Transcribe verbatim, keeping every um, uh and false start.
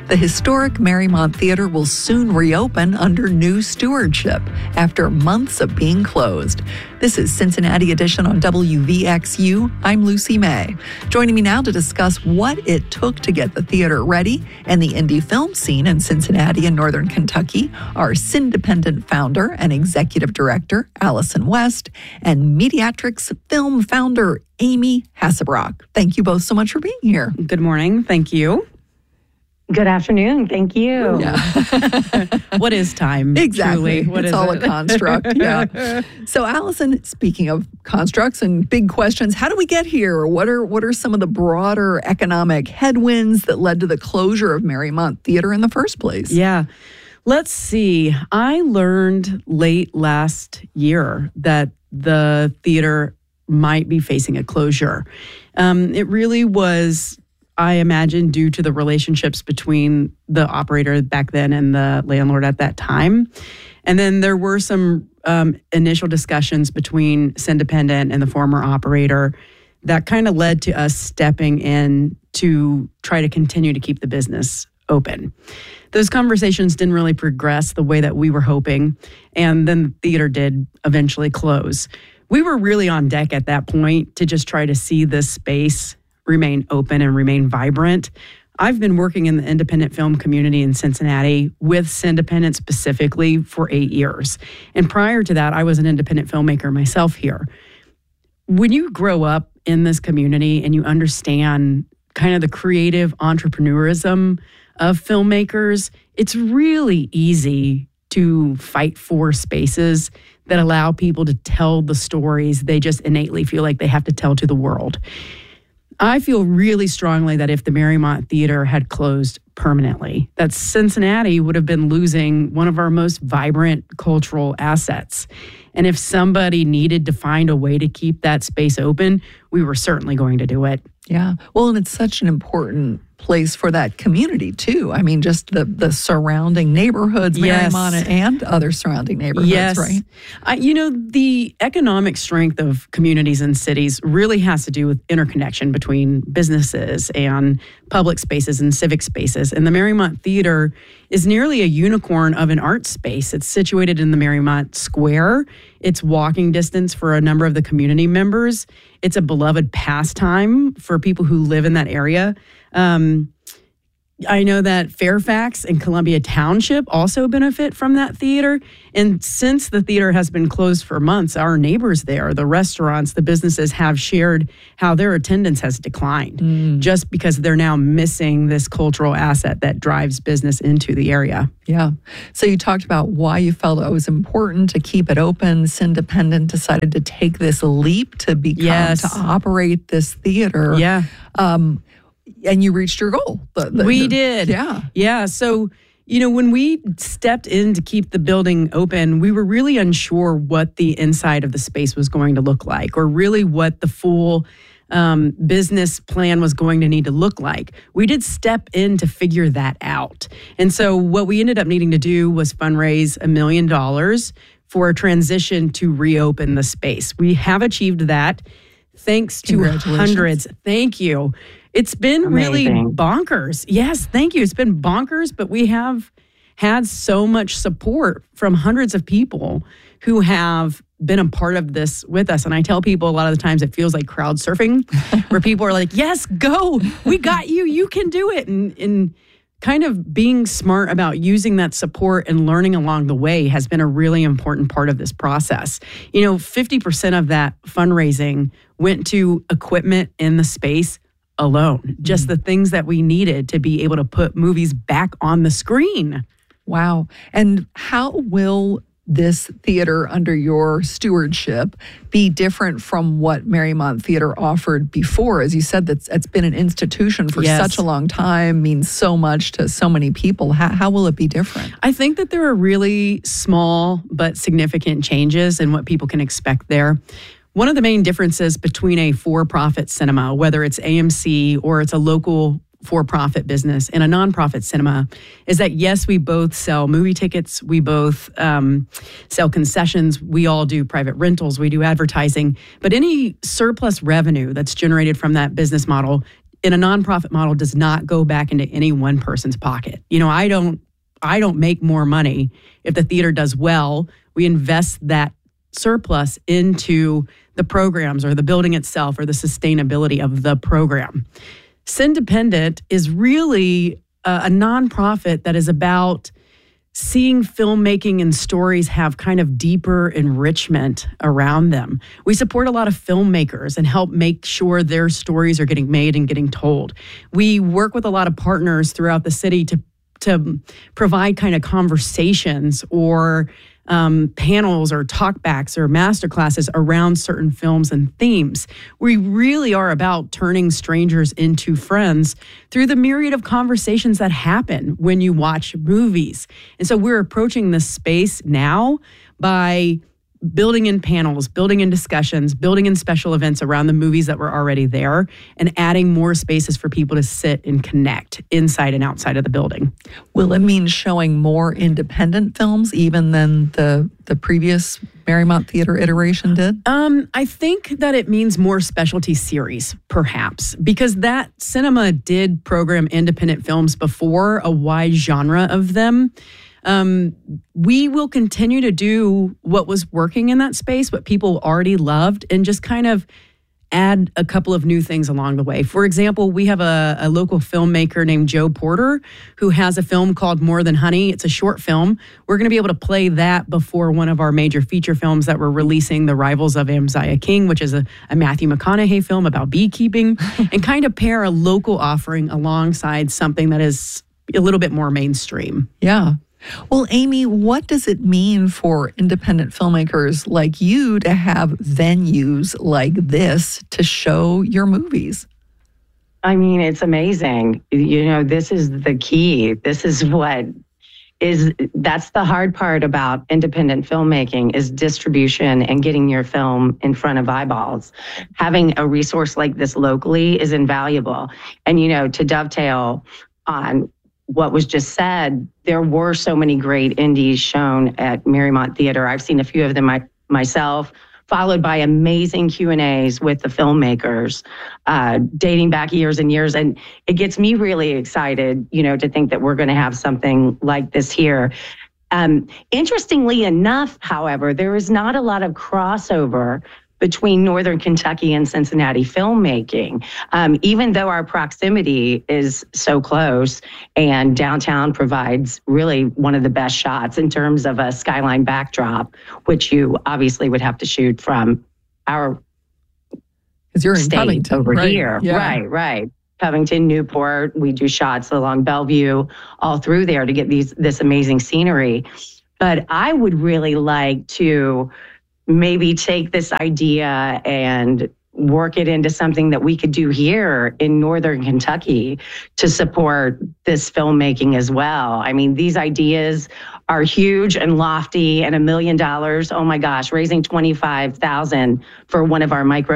The historic Marymount Theater will soon reopen under new stewardship after months of being closed. This is Cincinnati Edition on W V X U. I'm Lucy May. Joining me now to discuss what it took to get the theater ready and the indie film scene in Cincinnati and Northern Kentucky are Cindependent founder and executive director Allison West and Mediatrix film founder Amy Hassebrock. Thank you both so much for being here. Good morning. Thank you. Good afternoon. Thank you. Yeah. What is time? Exactly. Truly? What it's is all it? a construct. Yeah. So, Allison, speaking of constructs and big questions, how do we get here? What are what are some of the broader economic headwinds that led to the closure of Marymount Theater in the first place? Yeah. Let's see. I learned late last year that the theater might be facing a closure. Um, it really was, I imagine, due to the relationships between the operator back then and the landlord at that time. And then there were some um, initial discussions between Cindependent and the former operator that kind of led to us stepping in to try to continue to keep the business open. Those conversations didn't really progress the way that we were hoping, and then the theater did eventually close. We were really on deck at that point to just try to see this space remain open and remain vibrant. I've been working in the independent film community in Cincinnati with Cindependent specifically for eight years. And prior to that, I was an independent filmmaker myself here. When you grow up in this community and you understand kind of the creative entrepreneurism of filmmakers, it's really easy to fight for spaces that allow people to tell the stories they just innately feel like they have to tell to the world. I feel really strongly that if the Marymount Theater had closed permanently, that Cincinnati would have been losing one of our most vibrant cultural assets. And if somebody needed to find a way to keep that space open, we were certainly going to do it. Yeah. Well, and it's such an important place for that community, too. I mean, just the, the surrounding neighborhoods, Yes. Marymount and other surrounding neighborhoods, Yes. right? I, you know, the economic strength of communities and cities really has to do with interconnection between businesses and public spaces and civic spaces. And the Marymount Theater is nearly a unicorn of an art space. It's situated in the Marymount Square. It's walking distance for a number of the community members. It's a beloved pastime for people who live in that area. Um, I know that Fairfax and Columbia Township also benefit from that theater. And since the theater has been closed for months, our neighbors there, the restaurants, the businesses have shared how their attendance has declined mm. just because they're now missing this cultural asset that drives business into the area. Yeah. So you talked about why you felt it was important to keep it open. Cindependent decided to take this leap to become, Yes. to operate this theater. Yeah. Um, and you reached your goal. The, the, we the, did. Yeah. Yeah. So, you know, when we stepped in to keep the building open, we were really unsure what the inside of the space was going to look like, or really what the full um, business plan was going to need to look like. We did step in to figure that out. And so what we ended up needing to do was fundraise a million dollars for a transition to reopen the space. We have achieved that thanks to hundreds. Thank you. It's been Amazing. really bonkers. Yes, thank you. It's been bonkers, but we have had so much support from hundreds of people who have been a part of this with us. And I tell people a lot of the times it feels like crowd surfing, where people are like, yes, go. We got you. You can do it. And, and kind of being smart about using that support and learning along the way has been a really important part of this process. You know, fifty percent of that fundraising went to equipment in the space alone, just mm. the things that we needed to be able to put movies back on the screen. Wow. And how will this theater under your stewardship be different from what Marymount Theater offered before? As you said, that's it's been an institution for Yes. such a long time, means so much to so many people. How, how will it be different? I think that there are really small but significant changes in what people can expect there. One of the main differences between a for-profit cinema, whether it's A M C or it's a local for-profit business, and a nonprofit cinema, is that yes, we both sell movie tickets, we both um, sell concessions, we all do private rentals, we do advertising, but any surplus revenue that's generated from that business model in a nonprofit model does not go back into any one person's pocket. You know, I don't I don't make more money if the theater does well. We invest that surplus into the programs or the building itself or the sustainability of the program. Cindependent is really a, a nonprofit that is about seeing filmmaking and stories have kind of deeper enrichment around them. We support a lot of filmmakers and help make sure their stories are getting made and getting told. We work with a lot of partners throughout the city to to provide kind of conversations or um, panels or talkbacks or masterclasses around certain films and themes. We really are about turning strangers into friends through the myriad of conversations that happen when you watch movies. And so we're approaching this space now by building in panels, building in discussions, building in special events around the movies that were already there, and adding more spaces for people to sit and connect inside and outside of the building. Will it mean showing more independent films even than the, the previous Marymount Theater iteration did? Um, I think that it means more specialty series, perhaps, because that cinema did program independent films before, a wide genre of them. Um, we will continue to do what was working in that space, what people already loved, and just kind of add a couple of new things along the way. For example, we have a, a local filmmaker named Joe Porter who has a film called More Than Honey. It's a short film. We're going to be able to play that before one of our major feature films that we're releasing, The Rivals of Amaziah King, which is a, a Matthew McConaughey film about beekeeping, and kind of pair a local offering alongside something that is a little bit more mainstream. Yeah. Well, Amy, what does it mean for independent filmmakers like you to have venues like this to show your movies? I mean, it's amazing. You know, this is the key. This is what is, that's the hard part about independent filmmaking is distribution and getting your film in front of eyeballs. Having a resource like this locally is invaluable. And, you know, to dovetail on what was just said, there were so many great indies shown at Marymount Theater. I've seen a few of them my, myself, followed by amazing Q and A's with the filmmakers, uh, dating back years and years. And it gets me really excited, you know, to think that we're going to have something like this here. Um, interestingly enough, however, there is not a lot of crossover between Northern Kentucky and Cincinnati filmmaking. Um, even though our proximity is so close and downtown provides really one of the best shots in terms of a skyline backdrop, which you obviously would have to shoot from our Because you're in state Covington, over right? here. Yeah. Right, right. Covington, Newport, we do shots along Bellevue, all through there to get these this amazing scenery. But I would really like to maybe take this idea and work it into something that we could do here in Northern Kentucky to support this filmmaking as well. I mean, these ideas are huge and lofty and a million dollars. Oh my gosh, raising twenty-five thousand for one of our micro